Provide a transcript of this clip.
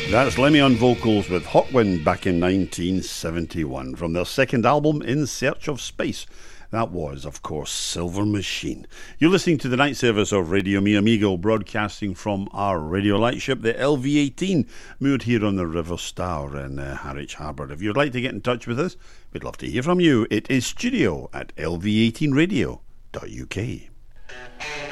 That's Lemmy on vocals with Hot Wind back in 1971 from their second album, In Search of Space. That was, of course, Silver Machine. You're listening to the night service of Radio Mi Amigo, broadcasting from our radio lightship, the LV-18, moored here on the River Stour in Harwich Harbour. If you'd like to get in touch with us, we'd love to hear from you. It is studio@lv18radio.uk.